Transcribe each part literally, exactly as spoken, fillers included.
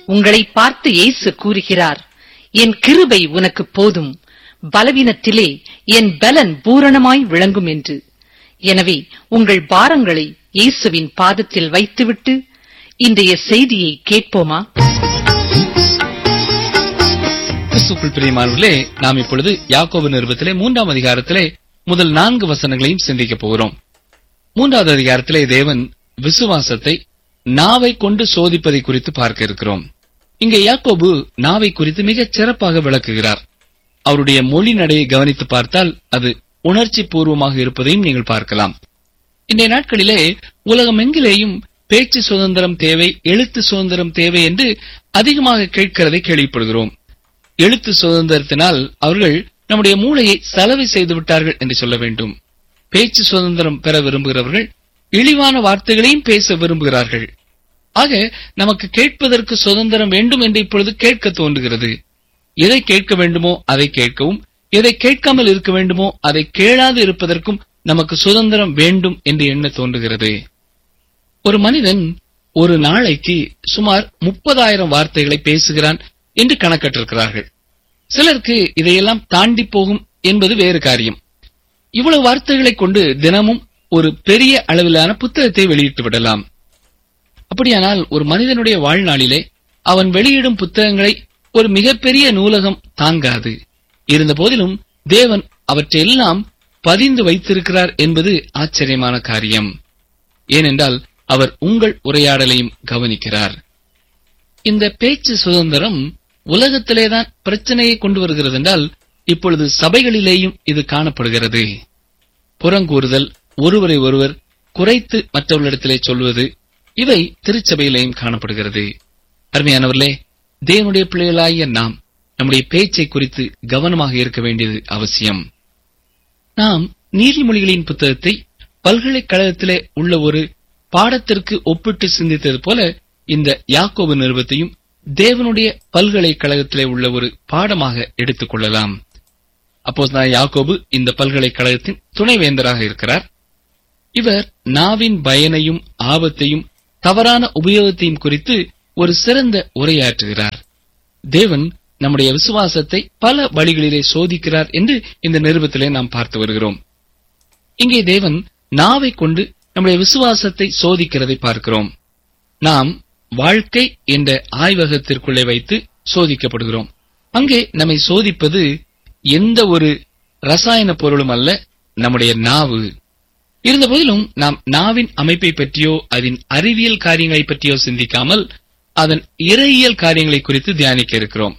உங்களை பார்த்து இயேசு கூறுகிறார், என் கிருபை உனக்கு போதும், பலவீனத்திலே என் பலன் பூரணமாய் விளங்கும் என்று. எனவே உங்கள் பாரங்களை இயேசுவின் பாதத்தில் வைத்துவிட்டு இன்றைய செய்தியை கேட்போமா? கிறிஸ்துவுக்குள் பிரியமானவர்களே, நாம் இப்பொழுது யாக்கோபு நிருபத்திலே மூன்றாம் அதிகாரத்திலே முதல் நான்கு வசனங்களையும் சிந்திக்கப் போகிறோம். மூன்றாவது அதிகாரத்திலே தேவன் விசுவாசத்தை நாவை கொண்டு சோதிப்பதை குறித்து பார்க்க இருக்கிறோம். இங்கே யாக்கோபு நாவை குறித்து மிகச் சிறப்பாக விளக்குகிறார். அவருடைய மொழி நடையை கவனித்து பார்த்தால் அது உணர்ச்சி பூர்வமாக இருப்பதையும் நீங்கள் பார்க்கலாம். இன்றைய நாட்களிலே உலகம் எங்கிலேயும் பேச்சு சுதந்திரம் தேவை, எழுத்து சுதந்திரம் தேவை என்று அதிகமாக கேட்கிறதை கேள்விப்படுகிறோம். எழுத்து சுதந்திரத்தினால் அவர்கள் நம்முடைய மூளையை சலவை செய்து விட்டார்கள் என்று சொல்ல வேண்டும். பேச்சு சுதந்திரம் பெற விரும்புகிறவர்கள் இழிவான வார்த்தைகளையும் பேச விரும்புகிறார்கள். ஆக நமக்கு கேட்பதற்கு சுதந்திரம் வேண்டும் என்று இப்பொழுது கேட்க தோன்றுகிறது. எதை கேட்க வேண்டுமோ அதை கேட்கவும், எதை கேட்காமல் இருக்க வேண்டுமோ அதை கேளாது இருப்பதற்கும் நமக்கு சுதந்திரம் வேண்டும் என்று எண்ண தோன்றுகிறது. ஒரு மனிதன் ஒரு நாளைக்கு சுமார் முப்பதாயிரம் வார்த்தைகளை பேசுகிறான் என்று கணக்கிட்டிருக்கிறார்கள். சிலருக்கு இதையெல்லாம் தாண்டி போகும் என்பது வேறு காரியம். இவ்வளவு வார்த்தைகளை கொண்டு தினமும் ஒரு பெரிய அளவிலான புத்தகத்தை வெளியிட்டு விடலாம். அப்படியானால் ஒரு மனிதனுடைய வாழ்நாளிலே அவன் வெளியிடும் புத்தகங்களை ஒரு மிகப்பெரிய நூலகம் தாங்காது. இருந்த போதிலும் தேவன் அவற்றையெல்லாம் பதிந்து வைத்திருக்கிறார் என்பது ஆச்சரியமான காரியம். ஏனென்றால் அவர் உங்கள் உரையாடலையும் கவனிக்கிறார். இந்த பேச்சு சுதந்திரம் உலகத்திலேதான் பிரச்சனையை கொண்டு வருகிறது என்றால் இப்பொழுது சபைகளிலேயும் இது காணப்படுகிறது. புறங்கூறுதல், ஒருவரை ஒருவர் குறைத்து மற்றவர்களிடத்திலே சொல்வது, இவை திருச்சபையிலேயும் காணப்படுகிறது. அருமையானவர்களே, தேவனுடைய பிள்ளைகளாகிய நாம் நம்முடைய பேச்சை குறித்து கவனமாக இருக்க வேண்டியது அவசியம். நாம் நீதிமொழிகளின் புத்தகத்தை பல்கலைக்கழகத்திலே உள்ள ஒரு பாடத்திற்கு ஒப்பிட்டு சிந்தித்தது போல இந்த யாக்கோபு நிருபத்தையும் தேவனுடைய பல்கலைக்கழகத்திலே உள்ள ஒரு பாடமாக எடுத்துக் கொள்ளலாம். அப்போஸ்தலனாகிய யாக்கோபு இந்த பல்கலைக்கழகத்தின் துணைவேந்தராக இருக்கிறார். இவர் நாவின் பயனையும் ஆபத்தையும் தவறான உபயோகத்தையும் குறித்து ஒரு சிறந்த உரையாற்றுகிறார். தேவன் நம்முடைய விசுவாசத்தை பல வழிகளிலே சோதிக்கிறார் என்று இந்த நிருபத்திலே நாம் பார்த்து வருகிறோம். இங்கே தேவன் நாவை கொண்டு நம்முடைய விசுவாசத்தை சோதிக்கிறதை பார்க்கிறோம். நாம் வாழ்க்கை என்ற ஆய்வகத்திற்குள்ளே வைத்து சோதிக்கப்படுகிறோம். அங்கே நம்மை சோதிப்பது எந்த ஒரு ரசாயன பொருளும் அல்ல, நம்முடைய நாவு. இருந்தபோதிலும் நாம் நாவின் அமைப்பை பற்றியோ அதன் அறிவியல் காரியங்களை பற்றியோ சிந்திக்காமல் அதன் இறையியல் காரியங்களை குறித்து தியானிக்க இருக்கிறோம்.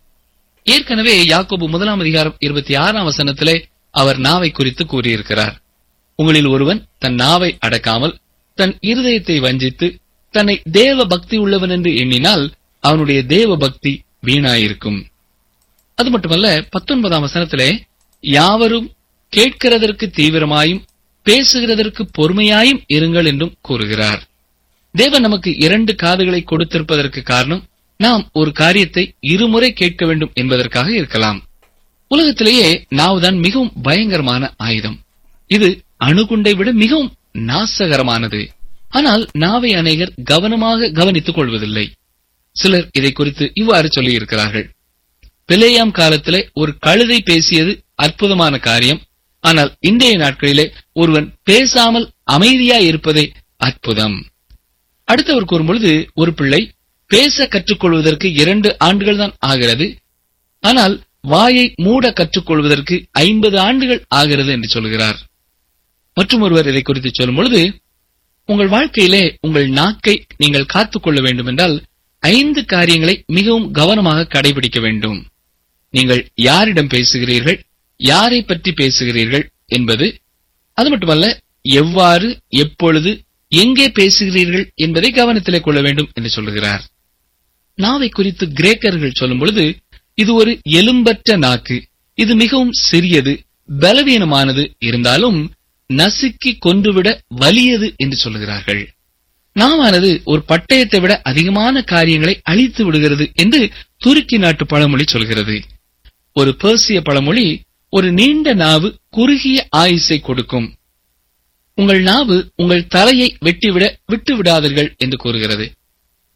ஏற்கனவே யாக்கோபு முதலாம் அதிகாரம் இருபத்தி ஆறாம் வசனத்திலே அவர் நாவை குறித்து கூறியிருக்கிறார். உங்களில் ஒருவன் தன் நாவை அடக்காமல் தன் இருதயத்தை வஞ்சித்து தன்னை தேவ பக்தி உள்ளவன் என்று எண்ணினால் அவனுடைய தேவ பக்தி வீணாயிருக்கும். அது மட்டுமல்ல, பத்தொன்பதாம் வசனத்திலே யாவரும் கேட்கிறதற்கு தீவிரமாயும் பேசுகிறதற்கு பொறுமையாயும் இருங்கள் என்றும் கூறுகிறார். தேவன் நமக்கு இரண்டு காதுகளை கொடுத்திருப்பதற்கு காரணம் நாம் ஒரு காரியத்தை இருமுறை கேட்க வேண்டும் என்பதற்காக இருக்கலாம். உலகத்திலேயே நாவுதான் மிகவும் பயங்கரமான ஆயுதம். இது அணுகுண்டை விட மிகவும் நாசகரமானது. ஆனால் நாவை அநேகர் கவனமாக கவனித்துக் கொள்வதில்லை. சிலர் இதை குறித்து இவ்வாறு சொல்லியிருக்கிறார்கள். பிலேயாம் காலத்திலே ஒரு கழுதை பேசியது அற்புதமான காரியம். ஆனால் இன்றைய நாட்களிலே ஒருவன் பேசாமல் அமைதியாய் இருப்பதே அற்புதம். அடுத்தவர் கூறும்பொழுது, ஒரு பிள்ளை பேச கற்றுக்கொள்வதற்கு இரண்டு ஆண்டுகள் தான் ஆகிறது, ஆனால் வாயை மூட கற்றுக்கொள்வதற்கு ஐம்பது ஆண்டுகள் ஆகிறது என்று சொல்கிறார். மற்றும் ஒருவர் இதை குறித்து சொல்லும் பொழுது, உங்கள் வாழ்க்கையிலே உங்கள் நாக்கை நீங்கள் காத்துக்கொள்ள வேண்டும் என்றால் ஐந்து காரியங்களை மிகவும் கவனமாக கடைபிடிக்க வேண்டும். நீங்கள் யாரிடம் பேசுகிறீர்கள், யாரை பற்றி பேசுகிறீர்கள் என்பது, அது மட்டுமல்ல எவ்வாறு, எப்பொழுது, எங்கே பேசுகிறீர்கள் என்பதை கவனத்திலே கொள்ள வேண்டும் என்று சொல்லுகிறார். நாவை குறித்து கிரேக்கர்கள் சொல்லும் பொழுது, இது ஒரு எலும்பற்ற நாக்கு, இது மிகவும் சிறியது, பலவீனமானது, இருந்தாலும் நசுக்கி கொன்றுவிட வலியது என்று சொல்லுகிறார்கள். நாவானது ஒரு பட்டயத்தை விட அதிகமான காரியங்களை அழித்து விடுகிறது என்று துருக்கி நாட்டு பழமொழி சொல்கிறது. ஒரு பெர்சிய பழமொழி, ஒரு நீண்ட நாவு குறுகிய ஆயுசை கொடுக்கும். உங்கள் நாவு உங்கள் தலையை வெட்டிவிட விட்டு விடாதீர்கள் என்று கூறுகிறது.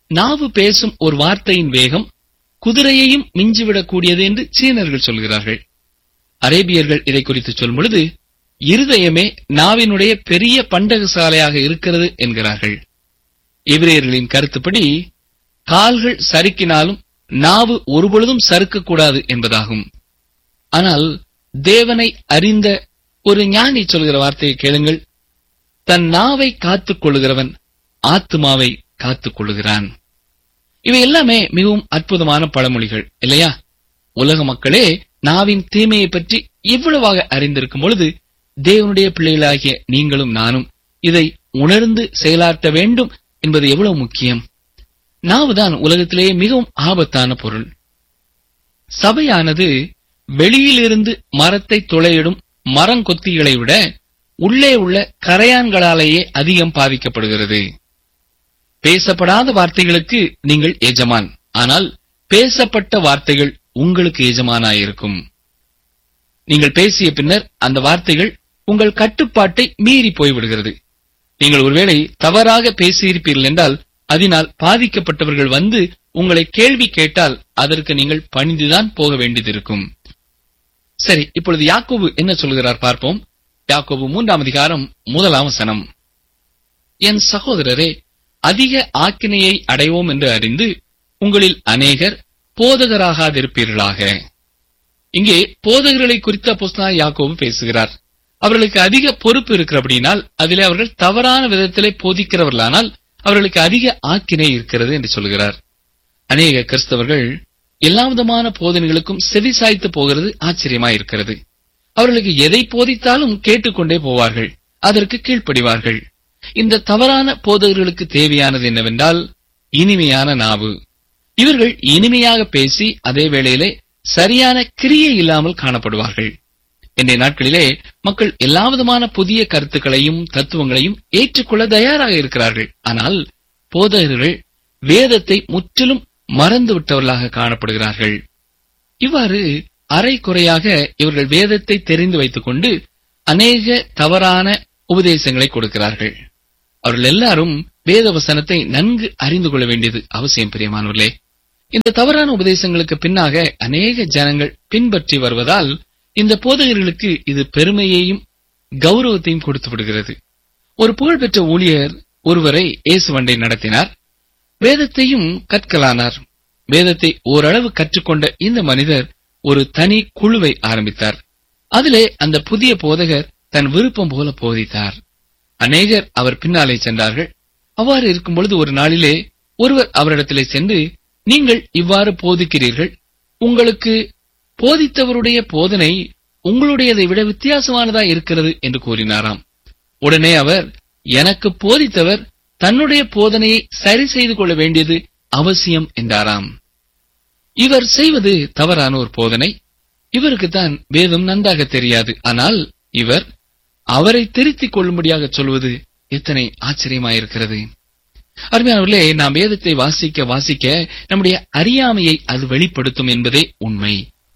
நாவு பேசும் ஒரு வார்த்தையின் வேகம் குதிரையையும் மிஞ்சிவிடக்கூடியது என்று சீனர்கள் சொல்கிறார்கள். அரேபியர்கள் இதை குறித்து சொல்லும் பொழுது இருதயமே நாவினுடைய பெரிய பண்டகசாலையாக இருக்கிறது என்கிறார்கள். எபிரேயர்களின் கருத்துப்படி கால்கள் சறுக்கினாலும் நாவு ஒருபொழுதும் சறுக்கக்கூடாது என்பதாகும். ஆனால் தேவனை அறிந்த ஒரு ஞானி சொல்கிற வார்த்தையை கேளுங்கள். தன் நாவை காத்துக் கொள்ளுகிறவன் ஆத்துமாவை காத்துக் கொள்ளுகிறான். இவை எல்லாமே மிகவும் அற்புதமான பழமொழிகள் இல்லையா? உலக மக்களே நாவின் தீமையை பற்றி இவ்வளவாக அறிந்திருக்கும் பொழுது தேவனுடைய பிள்ளைகளாகிய நீங்களும் நானும் இதை உணர்ந்து செயலாற்ற வேண்டும் என்பது எவ்வளவு முக்கியம். நாவுதான் உலகத்திலேயே மிகவும் ஆபத்தான பொருள். சபையானது வெளியிலிருந்து மரத்தை துளையிடும் மரங்கொத்திகளை விட உள்ளே உள்ள கரையான்களாலேயே அதிகம் பாதிக்கப்படுகிறது. பேசப்படாத வார்த்தைகளுக்கு நீங்கள் எஜமான், ஆனால் பேசப்பட்ட வார்த்தைகள் உங்களுக்கு எஜமானாயிருக்கும். நீங்கள் பேசிய பின்னர் அந்த வார்த்தைகள் உங்கள் கட்டுப்பாட்டை மீறி போய்விடுகிறது. நீங்கள் ஒருவேளை தவறாக பேசியிருப்பீர்கள் என்றால் அதனால் பாதிக்கப்பட்டவர்கள் வந்து உங்களை கேள்வி கேட்டால் அதற்கு நீங்கள் பணிந்துதான் போக வேண்டியதிருக்கும். சரி, இப்பொழுது யாக்கோபு என்ன சொல்கிறார் பார்ப்போம். யாக்கோபு மூன்றாம் அதிகாரம் முதலாம் வசனம். என் சகோதரரே, அதிக ஆக்கினையை அடைவோம் என்று அறிந்து உங்களில் அநேகர் போதகராகாதிருப்பீர்களாக. இங்கே போதகர்களை குறித்து அப்போஸ்தலனாகிய யாக்கோபு பேசுகிறார். அவர்களுக்கு அதிக பொறுப்பு இருக்கிறபடினால் அதிலே அவர்கள் தவறான விதத்திலே போதிக்கிறவர்களானால் அவர்களுக்கு அதிக ஆக்கினை இருக்கிறது என்று சொல்கிறார். அநேக கிறிஸ்தவர்கள் எல்லா விதமான போதனைகளுக்கும் செவிசாய்த்து போகிறது ஆச்சரியமாயிருக்கிறது. அவர்களுக்கு எதை போதித்தாலும் கேட்டுக்கொண்டே போவார்கள், அதற்கு கீழ்ப்படிவார்கள். இந்த தவறான போதகர்களுக்கு தேவையானது என்னவென்றால் இனிமையான நாவு. இவர்கள் இனிமையாக பேசி அதே வேளையிலே சரியான கிரியை இல்லாமல் காணப்படுவார்கள். இன்றைய நாட்களிலே மக்கள் எல்லா விதமான புதிய கருத்துக்களையும் தத்துவங்களையும் ஏற்றுக்கொள்ள தயாராக இருக்கிறார்கள். ஆனால் போதகர்கள் வேதத்தை முற்றிலும் மறந்துவிட்டவர்களாக காணப்படுகிறார்கள். இவ்வாறு அரை குறையாக இவர்கள் வேதத்தை தெரிந்து வைத்துக் கொண்டு அநேக தவறான உபதேசங்களை கொடுக்கிறார்கள். அவர்கள் எல்லாரும் வேத வசனத்தை நன்கு அறிந்து கொள்ள வேண்டியது அவசியம். பிரியமானவர்களே, இந்த தவறான உபதேசங்களுக்கு பின்னாக அநேக ஜனங்கள் பின்பற்றி வருவதால் இந்த போதகர்களுக்கு இது பெருமையையும் கௌரவத்தையும் கொடுத்து விடுகிறது. ஒரு புகழ்பெற்ற ஊழியர் ஒருவரை இயேசுவண்டை நடத்தினார். வேதத்தையும் கற்கலானார். வேதத்தை ஓரளவு கற்றுக்கொண்ட இந்த மனிதர் ஒரு தனி குழுவை ஆரம்பித்தார். அதிலே அந்த புதிய போதகர் தன் விருப்பம் போல போதித்தார். அநேகர் அவர் பின்னாலே சென்றார்கள். அவ்வாறு இருக்கும் பொழுது ஒரு நாளிலே ஒருவர் அவரிடத்திலே சென்று, நீங்கள் இவ்வாறு போதிக்கிறீர்கள், உங்களுக்கு போதித்தவருடைய போதனை உங்களுடையதை விட வித்தியாசமானதா இருக்கிறது என்று கூறினாராம். உடனே அவர், எனக்கு போதித்தவர் தன்னுடைய போதனையை சரி செய்து கொள்ள வேண்டியது அவசியம் என்றாராம். இவர் செய்வது தவறான ஒரு போதனை. இவருக்குத்தான் வேதம் நன்றாக தெரியாது. ஆனால் இவர் அவரை திருத்திக் கொள்ளும்படியாக சொல்வது எத்தனை ஆச்சரியமாயிருக்கிறது. அருமையானவர்களே, நாம் வேதத்தை வாசிக்க வாசிக்க நம்முடைய அறியாமையை அது வெளிப்படுத்தும் என்பதே உண்மை.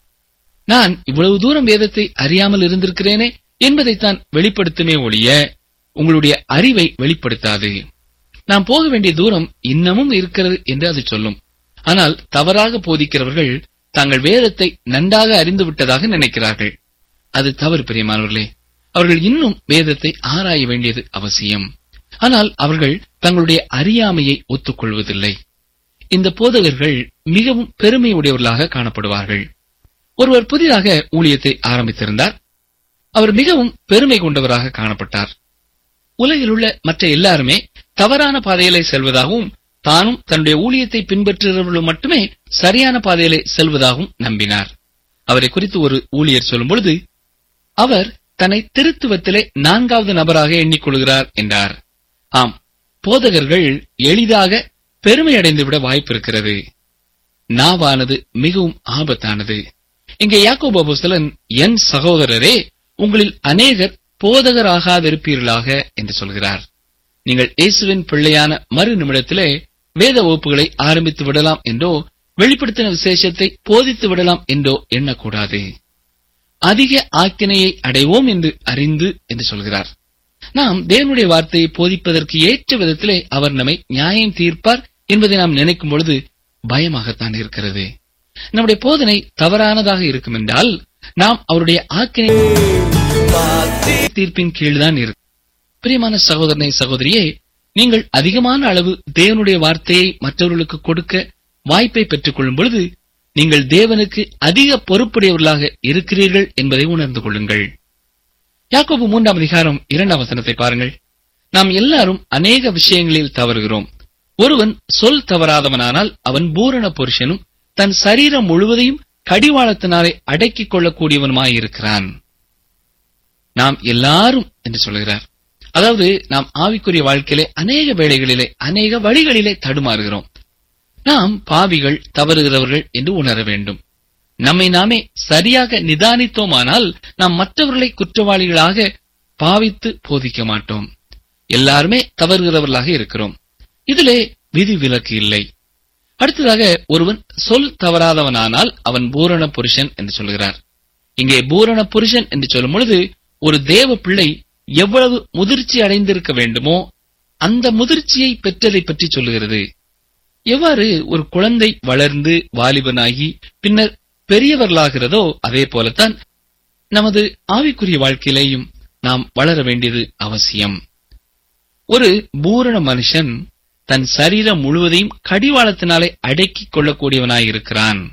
நான் இவ்வளவு தூரம் வேதத்தை அறியாமல் இருந்திருக்கிறேனே என்பதைத்தான் வெளிப்படுத்துமே ஒழிய உங்களுடைய அறிவை வெளிப்படுத்தாது. நாம் போக வேண்டிய தூரம் இன்னமும் இருக்கிறது என்று அது சொல்லும். ஆனால் தவறாக போதிக்கிறவர்கள் தாங்கள் வேதத்தை நன்றாக அறிந்து விட்டதாக நினைக்கிறார்கள். அது தவறு. பிரியமானவர்களே, அவர்கள் இன்னும் வேதத்தை ஆராய வேண்டியது அவசியம். ஆனால் அவர்கள் தங்களுடைய அறியாமையை ஒத்துக்கொள்வதில்லை. இந்த போதகர்கள் மிகவும் பெருமை உடையவர்களாக காணப்படுவார்கள். ஒருவர் புதிதாக ஊழியத்தை ஆரம்பித்திருந்தார். அவர் மிகவும் பெருமை கொண்டவராக காணப்பட்டார். உலகில் உள்ள மற்ற எல்லாருமே தவறான பாதையிலே செல்வதாகவும் தானும் தன்னுடைய ஊழியத்தை பின்பற்றுகிறவர்களும் மட்டுமே சரியான பாதையிலே செல்வதாகவும் நம்பினார். அவரை குறித்து ஒரு ஊழியர் சொல்லும் பொழுது, அவர் தன்னை திருத்துவத்திலே நான்காவது நபராக எண்ணிக்கொள்கிறார் என்றார். ஆம், போதகர்கள் எளிதாக பெருமை அடைந்துவிட வாய்ப்பு இருக்கிறது. நாவானது மிகவும் ஆபத்தானது. இங்கே யாக்கோபு அப்போஸ்தலன், என் சகோதரரே, உங்களில் அநேகர் போதகராகாதிருப்பீர்களாக என்று சொல்கிறார். நீங்கள் இயேசுவின் பிள்ளையான மறு நிமிடத்திலே வேத வகுப்புகளை ஆரம்பித்து விடலாம் என்றோ வெளிப்படுத்தின விசேஷத்தை போதித்து விடலாம் என்றோ எண்ணக்கூடாது. அதிக ஆக்கினையை அடைவோம் என்று அறிந்து என்று சொல்கிறார். நாம் தேவனுடைய வார்த்தையை போதிப்பதற்கு ஏற்ற விதத்திலே அவர் நம்மை நியாயம் தீர்ப்பார் என்பதை நாம் நினைக்கும் பொழுது பயமாகத்தான் இருக்கிறது. நம்முடைய போதனை தவறானதாக இருக்கும் என்றால் நாம் அவருடைய ஆக்கினை தீர்ப்பின் கீழ்தான் இருக்கும். பிரியமான சகோதரனை சகோதரியே, நீங்கள் அதிகமான அளவு தேவனுடைய வார்த்தையை மற்றவர்களுக்கு கொடுக்க வாய்ப்பை பெற்றுக் கொள்ளும் பொழுது நீங்கள் தேவனுக்கு அதிக பொறுப்புடையவர்களாக இருக்கிறீர்கள் என்பதை உணர்ந்து கொள்ளுங்கள். யாக்கோபு மூன்றாம் அதிகாரம் இரண்டாம் வசனத்தை பாருங்கள். நாம் எல்லாரும் அநேக விஷயங்களில் தவறுகிறோம். ஒருவன் சொல் தவறாதவனானால் அவன் பூரண புருஷனும் தன் சரீரம் முழுவதையும் கடிவாளத்தினாலே அடக்கிக் கொள்ளக்கூடியவனுமாயிருக்கிறான். நாம் எல்லாரும் என்று சொல்கிறார். அதாவது நாம் ஆவிக்குரிய வாழ்க்கையிலே அநேக வேளைகளிலே அநேக வழிகளிலே தடுமாறுகிறோம். நாம் பாவிகள், தவறுகிறவர்கள் என்று உணர வேண்டும். நம்மை நாமே சரியாக நிதானித்தோமானால் நாம் மற்றவர்களை குற்றவாளிகளாக பாவித்து போதிக்க மாட்டோம். எல்லாருமே தவறுகிறவர்களாக இருக்கிறோம். இதிலே விதி விலக்கு இல்லை. அடுத்ததாக, ஒருவன் சொல் தவறாதவனானால் அவன் பூரண புருஷன் என்று சொல்கிறார். இங்கே பூரண புருஷன் என்று சொல்லும் பொழுது ஒரு தேவ பிள்ளை எவ்வளவு முதிர்ச்சி அடைந்திருக்க வேண்டுமோ அந்த முதிர்ச்சியை பெற்றதை பற்றி சொல்லுகிறது. எவ்வாறு ஒரு குழந்தை வளர்ந்து வாலிபனாகி பின்னர் பெரியவர்களாகிறதோ அதே போலத்தான் நமது ஆவிக்குரிய வாழ்க்கையிலேயும் நாம் வளர வேண்டியது அவசியம். ஒரு பூரண மனுஷன் தன் சரீரம் முழுவதையும் கடிவாளத்தினாலே அடக்கிக் கொள்ளக்கூடியவனாயிருக்கிறான்.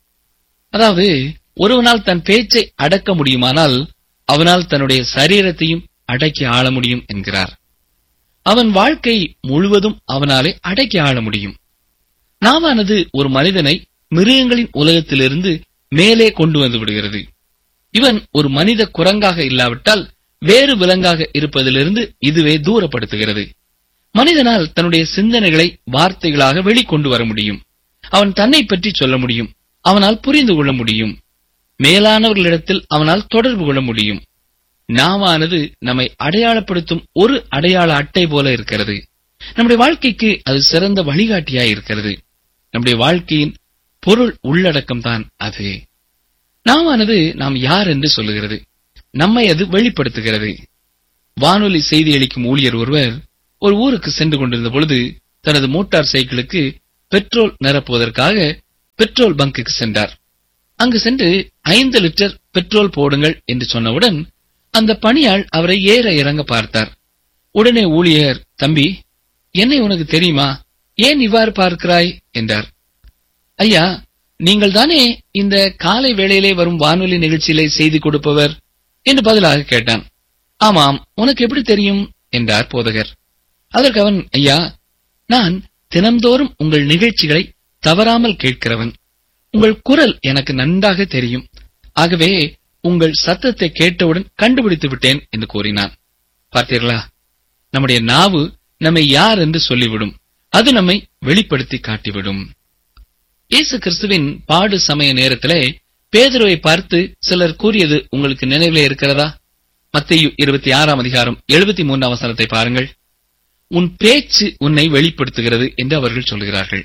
அதாவது ஒருவனால் தன் பேச்சை அடக்க முடியுமானால் அவனால் தன்னுடைய சரீரத்தையும் அடக்கி ஆள முடியும் என்கிறார். அவன் வாழ்க்கை முழுவதும் அவனாலே அடக்கி ஆள முடியும். நாவானது ஒரு மனிதனை மிருகங்களின் உலகத்திலிருந்து மேலே கொண்டு வந்து விடுகிறது. இவன் ஒரு மனித குரங்காக இல்லாவிட்டால் வேறு விலங்காக இருப்பதிலிருந்து இதுவே தூரப்படுத்துகிறது. மனிதனால் தன்னுடைய சிந்தனைகளை வார்த்தைகளாக வெளிக்கொண்டு வர முடியும். அவன் தன்னை பற்றி சொல்ல முடியும். அவனால் புரிந்து கொள்ள முடியும். மேலானவர்களிடத்தில் அவனால் தொடர்பு கொள்ள முடியும். நாவானது நம்மை அடையாளப்படுத்தும் ஒரு அடையாள அட்டை போல இருக்கிறது. நம்முடைய வாழ்க்கைக்கு அது சிறந்த வழிகாட்டியாய் இருக்கிறது. நம்முடைய வாழ்க்கையின் பொருள் உள்ளடக்கம் தான் அது. நாவானது நாம் யார் என்று சொல்லுகிறது. நம்மை அது வெளிப்படுத்துகிறது. வானொலி செய்தி அளிக்கும் ஊழியர் ஒருவர் ஒரு ஊருக்கு சென்று கொண்டிருந்த பொழுது தனது மோட்டார் சைக்கிளுக்கு பெட்ரோல் நிரப்புவதற்காக பெட்ரோல் பங்குக்கு சென்றார். அங்கு சென்று ஐந்து லிட்டர் பெட்ரோல் போடுங்கள் என்று சொன்னவுடன் அந்த பணியாள் அவரை ஏற இறங்க பார்த்தார். உடனே ஊழியர், தம்பி, என்னை உனக்கு தெரியுமா? ஏன் இவ்வாறு பார்க்கிறாய் என்றார். ஐயா, நீங்கள் தானே இந்த காலை வேளையிலே வரும் வானொலி நிகழ்ச்சியிலே செய்தி கொடுப்பவர் என்று பதிலாக கேட்டான். ஆமாம், உனக்கு எப்படி தெரியும் என்றார் போதகர். அதற்கு அவன், ஐயா, நான் தினம்தோறும் உங்கள் நிகழ்ச்சிகளை தவறாமல் கேட்கிறவன். உங்கள் குரல் எனக்கு நன்றாக தெரியும். ஆகவே உங்கள் சத்தத்தை கேட்டவுடன் கண்டுபிடித்து விட்டேன் என்று கூறினான். பார்த்தீர்களா, நம்முடைய நாவு நம்மை யார் என்று சொல்லிவிடும். அது நம்மை வெளிப்படுத்தி காட்டிவிடும். இயேசு கிறிஸ்துவின் பாடு சமய நேரத்திலே பேதுருவை பார்த்து சிலர் கூறியது உங்களுக்கு நினைவிலே இருக்கிறதா? மத்தேயு இருபத்தி ஆறாம் அதிகாரம் எழுபத்தி மூன்றாம் வசனத்தை பாருங்கள். உன் பேச்சு உன்னை வெளிப்படுத்துகிறது என்று அவர்கள் சொல்கிறார்கள்.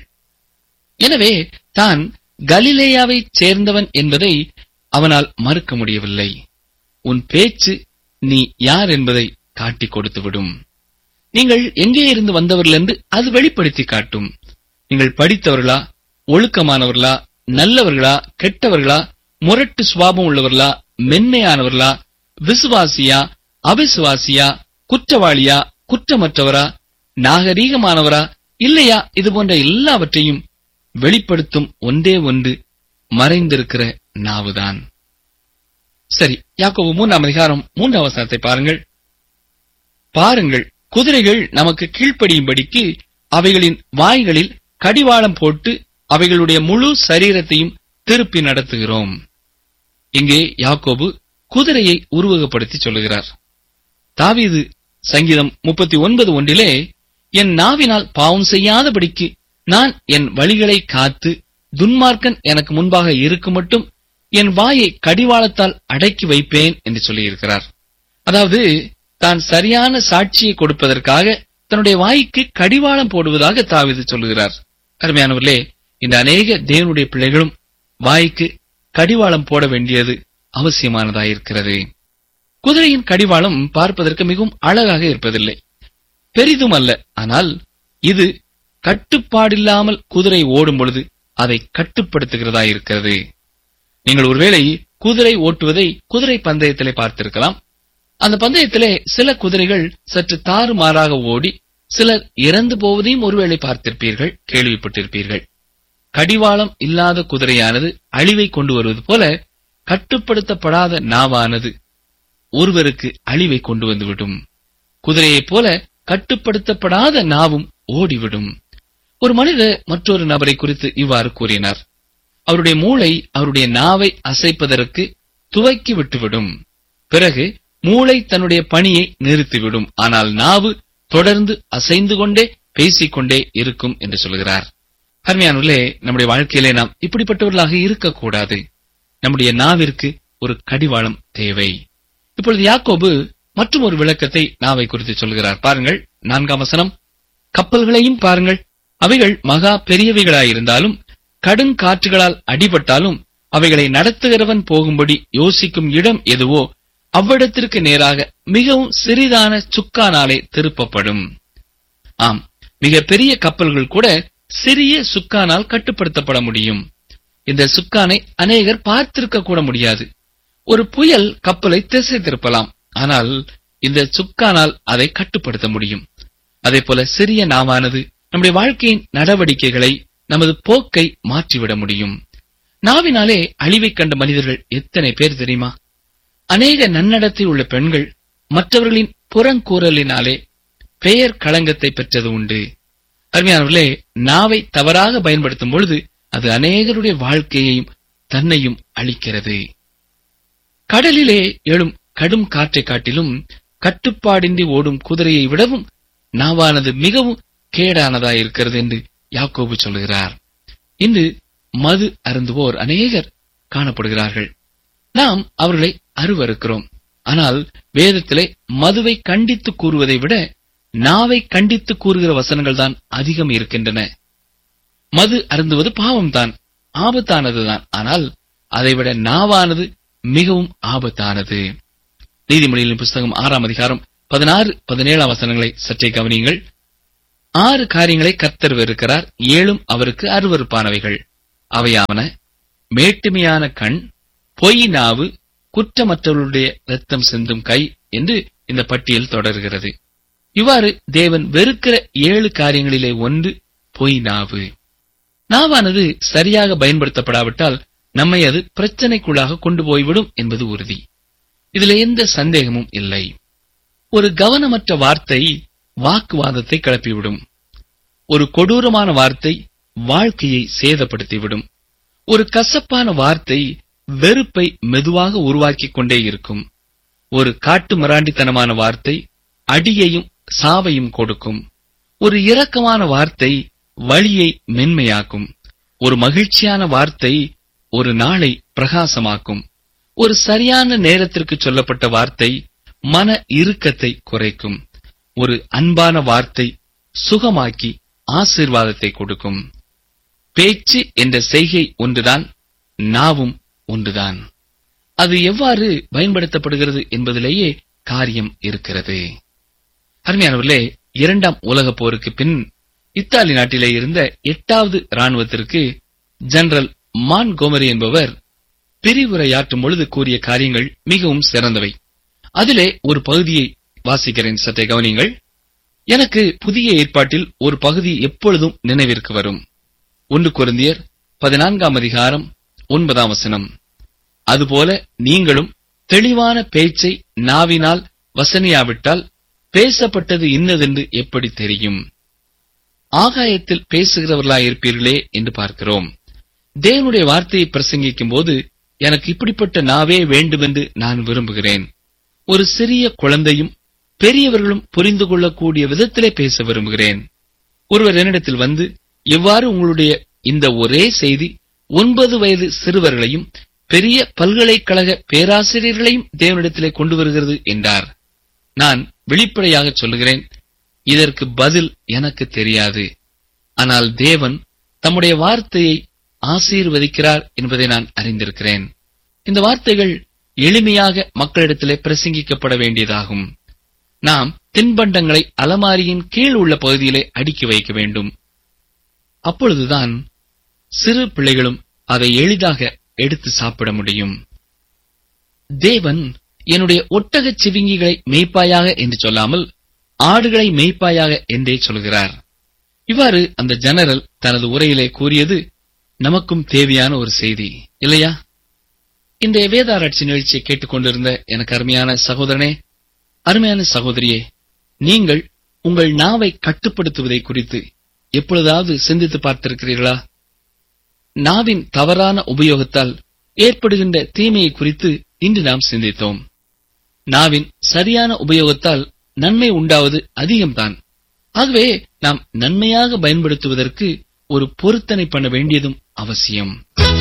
எனவே தான் கலிலேயாவை சேர்ந்தவன் என்பதை அவனால் மறுக்க முடியவில்லை. உன் பேச்சு நீ யார் என்பதை காட்டிக் கொடுத்துவிடும். நீங்கள் எங்கே இருந்து வந்தவர்கள் என்று அது வெளிப்படுத்தி காட்டும். நீங்கள் படித்தவர்களா, ஒழுக்கமானவர்களா, நல்லவர்களா, கெட்டவர்களா, முரட்டு சுபாவம் உள்ளவர்களா, மென்மையானவர்களா, விசுவாசியா, அவிசுவாசியா, குற்றவாளியா, குற்றமற்றவரா, நாகரீகமானவரா, இல்லையா, இது போன்ற எல்லாவற்றையும் வெளிப்படுத்தும் ஒன்றே ஒன்று மறைந்திருக்கிற நாவுதான். சரி, யாக்கோபு மூன்றாம் அதிகாரம் மூன்றாம் வசனத்தை பாருங்கள். பாருங்கள், குதிரைகள் நமக்கு கீழ்ப்படியும்படிக்கு அவைகளின் வாய்களில் கடிவாளம் போட்டு அவைகளுடைய முழு சரீரத்தையும் திருப்பி நடத்துகிறோம். இங்கே யாக்கோபு குதிரையை உருவகப்படுத்தி சொல்லுகிறார். தாவீது சங்கீதம் முப்பத்தி ஒன்பது ஒன்றிலே, என் நாவினால் பாவம் செய்யாதபடிக்கு நான் என் வழிகளை காத்து துன்மார்க்கன் எனக்கு முன்பாக இருக்கும் மட்டும் என் வாயை கடிவாளத்தால் அடக்கி வைப்பேன் என்று சொல்லியிருக்கிறார். அதாவது தான் சரியான சாட்சியை கொடுப்பதற்காக தன்னுடைய வாய்க்கு கடிவாளம் போடுவதாக தாவீது சொல்லுகிறார். அருமையானவர்களே, இந்த அநேக தேவனுடைய பிள்ளைகளும் வாய்க்கு கடிவாளம் போட வேண்டியது அவசியமானதாயிருக்கிறது. குதிரையின் கடிவாளம் பார்ப்பதற்கு மிகவும் அழகாக இருப்பதில்லை, பெரிதும் அல்ல. ஆனால் இது கட்டுப்பாடில்லாமல் குதிரை ஓடும் பொழுது அதை கட்டுப்படுத்துகிறதா இருக்கிறது. நீங்கள் ஒருவேளை குதிரை ஓட்டுவதை குதிரை பந்தயத்திலே பார்த்திருக்கலாம். அந்த பந்தயத்திலே சில குதிரைகள் சற்று தாறுமாறாக ஓடி சிலர் இறந்து போவதையும் ஒருவேளை பார்த்திருப்பீர்கள், கேள்விப்பட்டிருப்பீர்கள். கடிவாளம் இல்லாத குதிரையானது அழிவை கொண்டு வருவது போல கட்டுப்படுத்தப்படாத நாவானது ஒருவருக்கு அழிவை கொண்டு வந்துவிடும். குதிரையைப் போல கட்டுப்படுத்தப்படாத நாவும் ஓடிவிடும். ஒரு மனிதர் மற்றொரு நபரை குறித்து இவ்வாறு கூறினார். அவருடைய மூளை அவருடைய நாவை அசைப்பதற்கு துவக்கி விட்டுவிடும். பிறகு மூளை தன்னுடைய பணியை நிறுத்திவிடும். ஆனால் நாவு தொடர்ந்து அசைந்து கொண்டே பேசிக்கொண்டே இருக்கும் என்று சொல்கிறார். அருமையானவர்களே, நம்முடைய வாழ்க்கையிலே நாம் இப்படிப்பட்டவர்களாக இருக்கக்கூடாது. நம்முடைய நாவிற்கு ஒரு கடிவாளம் தேவை. இப்பொழுது யாக்கோபு மற்றும் ஒரு விளக்கத்தை நாவை குறித்து சொல்கிறார். பாருங்கள், நான்காம் வசனம். கப்பல்களையும் பாருங்கள், அவைகள் மகா பெரியவைகளாயிருந்தாலும் கடுங்காற்றுகளால் அடிபட்டாலும் அவைகளை நடத்துகிறவன் போகும்படி யோசிக்கும் இடம் எதுவோ அவ்விடத்திற்கு நேராக மிகவும் சிறிதான சுக்கானாலே திருப்பப்படும். ஆம், மிக பெரிய கப்பல்கள் கூட சிறிய சுக்கானால் கட்டுப்படுத்தப்பட முடியும். இந்த சுக்கானை அநேகர் பார்த்திருக்க கூட முடியாது. ஒரு புயல் கப்பலை திசை திருப்பலாம், ஆனால் இந்த சுக்கானால் அதை கட்டுப்படுத்த முடியும். அதே போல சிறிய நாவானது நம்முடைய வாழ்க்கையின் நடவடிக்கைகளை, நமது போக்கை மாற்றிவிட முடியும். நாவினாலே அழிவை கண்ட மனிதர்கள் எத்தனை பேர் தெரியுமா? அநேக நன்னடத்தை உள்ள பெண்கள் மற்றவர்களின் புறங்கூறலினாலே பெயர் களங்கத்தை பெற்றது உண்டு. அருமையானவர்களே, நாவை தவறாக பயன்படுத்தும் பொழுது அது அநேகருடைய வாழ்க்கையையும் தன்னையும் அழிக்கிறது. கடலிலே எழும் கடும் காற்றை காட்டிலும் கட்டுப்பாடின்றி ஓடும் குதிரையை விடவும் நாவானது மிகவும் கேடானதாயிருக்கிறது என்று யாக்கோபு சொல்கிறார். இன்று மது அருந்துவோர் அநேகர் காணப்படுகிறார்கள். நாம் அவர்களை அருவருக்கிறோம். ஆனால் வேதத்திலே மதுவை கண்டித்து கூறுவதை விட நாவை கண்டித்து கூறுகிற வசனங்கள் தான் அதிகம் இருக்கின்றன. மது அருந்துவது பாவம்தான், ஆபத்தானதுதான். ஆனால் அதைவிட நாவானது மிகவும் ஆபத்தானது. நீதிமொழிகளின் புஸ்தகம் ஆறாம் அதிகாரம் பதினாறு பதினேழாம் வசனங்களை சற்றே கவனியுங்கள். ஆறு காரியங்களை கர்த்தர் வெறுக்கிறார், ஏழும் அவருக்கு அருவருப்பானவைகள். அவையாவன மேட்டுமையான கண், பொய் நாவு, குற்றமற்றவர்களுடைய இரத்தம் சிந்தும் கை என்று இந்த பட்டியல் தொடர்கிறது. இவ்வாறு தேவன் வெறுக்கிற ஏழு காரியங்களிலே ஒன்று பொய் நாவு. நாவானது சரியாக பயன்படுத்தப்படாவிட்டால் நம்மை அது பிரச்சனைக்குள்ளாக கொண்டு போய்விடும் என்பது உறுதி. இதில் எந்த சந்தேகமும் இல்லை. ஒரு கவனமற்ற வார்த்தை வாக்குவாதத்தை கிளப்பிவிடும். ஒரு கொடூரமான வார்த்தை வாழ்க்கையை சேதப்படுத்திவிடும். ஒரு கசப்பான வார்த்தை வெறுப்பை மெதுவாக உருவாக்கிக் கொண்டே இருக்கும். ஒரு காட்டு மிராண்டித்தனமான வார்த்தை அடியையும் சாவையும் கொடுக்கும். ஒரு இரக்கமான வார்த்தை வலியை மென்மையாக்கும். ஒரு மகிழ்ச்சியான வார்த்தை ஒரு நாளை பிரகாசமாக்கும். ஒரு சரியான நேரத்திற்கு சொல்லப்பட்ட வார்த்தை மன இறுக்கத்தை குறைக்கும். ஒரு அன்பான வார்த்தை சுகமாக்கி ஆசீர்வாதத்தை கொடுக்கும். பேச்சு என்ற செய்கை ஒன்றுதான், நாவும் ஒன்றுதான். அது எவ்வாறு பயன்படுத்தப்படுகிறது என்பதிலேயே காரியம் இருக்கிறது. அருமையானவர்களே, இரண்டாம் உலகப் போருக்கு பின் இத்தாலி நாட்டிலே இருந்த எட்டாவது இராணுவத்திற்கு ஜெனரல் மான்கோமரி என்பவர் பிரிவுரையாற்றும் பொழுது கூறிய காரியங்கள் மிகவும் சிறந்தவை. அதிலே ஒரு பகுதியை வாசிக்கிறேன், சற்றே கவனியுங்கள். எனக்கு புதிய ஏற்பாட்டில் ஒரு பகுதி எப்பொழுதும் நினைவிற்கு வரும். ஒன்று கொரிந்தியர் பதினான்காம் அதிகாரம் ஒன்பதாம் வசனம். அதுபோல நீங்களும் தெளிவான பேச்சை நாவினால் வசனியாவிட்டால் பேசப்பட்டது இன்னதென்று எப்படி தெரியும்? ஆகாயத்தில் பேசுகிறவர்களாயிருப்பீர்களே என்று பார்க்கிறோம். தேவனுடைய வார்த்தையை பிரசங்கிக்கும் போது எனக்கு இப்படிப்பட்ட நாவே வேண்டுமென்று நான் விரும்புகிறேன். ஒரு சிறிய குழந்தையும் பெரியவர்களும் புரிந்து கொள்ளக்கூடிய விதத்திலே பேச விரும்புகிறேன். ஒருவர் என்னிடத்தில் வந்து, எவ்வாறு உங்களுடைய இந்த ஒரே செய்தி ஒன்பது வயது சிறுவர்களையும் பெரிய பல்கலைக்கழக பேராசிரியர்களையும் தேவனிடத்திலே கொண்டு வருகிறது என்றார். நான் வெளிப்படையாக சொல்லுகிறேன், இதற்கு பதில் எனக்கு தெரியாது. ஆனால் தேவன் தம்முடைய வார்த்தையை ஆசீர்வதிக்கிறார் என்பதை நான் அறிந்திருக்கிறேன். இந்த வார்த்தைகள் எளிமையாக மக்களிடத்திலே பிரசங்கிக்கப்பட வேண்டியதாகும். நாம் தின்பண்டங்களை அலமாரியின் கீழ் உள்ள பகுதியிலே அடுக்கி வைக்க வேண்டும். அப்பொழுதுதான் சிறு பிள்ளைகளும் அதை எளிதாக எடுத்து சாப்பிட முடியும். தேவன் என்னுடைய ஒட்டகச் சிவிங்கிகளை மேய்ப்பாயாக என்று சொல்லாமல் ஆடுகளை மேய்ப்பாயாக என்றே சொல்கிறார். இவ்வாறு அந்த ஜெனரல் தனது உரையிலே கூறியது நமக்கும் தேவையான ஒரு செய்தி இல்லையா? இந்த வேதாராய்ச்சி நிகழ்ச்சியை கேட்டுக் கொண்டிருந்த எனக்கு அருமையான சகோதரனே, அருமையான சகோதரியே, நீங்கள் உங்கள் நாவை கட்டுப்படுத்துவதை குறித்து எப்பொழுதாவது சிந்தித்து பார்த்திருக்கிறீர்களா? நாவின் தவறான உபயோகத்தால் ஏற்படுகின்ற தீமையை குறித்து இன்று நாம் சிந்தித்தோம். நாவின் சரியான உபயோகத்தால் நன்மை உண்டாவது அதிகம்தான். ஆகவே நாம் நன்மையாக பயன்படுத்துவதற்கு ஒரு பொருத்தனை பண்ண வேண்டியதும் அவசியம்.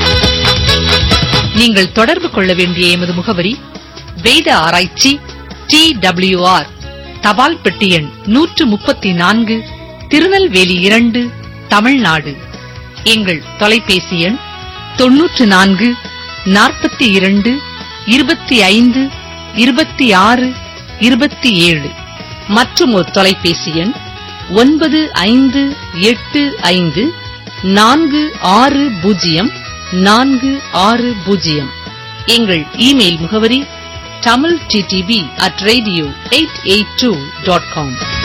நீங்கள் தொடர்பு கொள்ள வேண்டிய எமது முகவரி வேத ஆராய்ச்சி டி டபிள்யூ ஆர் தபால் பெட்டி எண் நூற்று முப்பத்தி நான்கு, திருநெல்வேலி இரண்டு, தமிழ்நாடு. எங்கள் தொலைபேசி எண் தொன்னூற்று நான்கு நாற்பத்தி இரண்டு இருபத்தி ஐந்து இருபத்தி ஆறு இருபத்தி ஏழு மற்றும் ஒரு தொலைபேசி எண் ஒன்பது ஐந்து எட்டு ஐந்து நான்கு ஆறு பூஜ்ஜியம் நான்கு ஆறு பூஜ்ஜியம். எங்கள் இமெயில் முகவரி Tamil TTV at radio eight eight two dot com.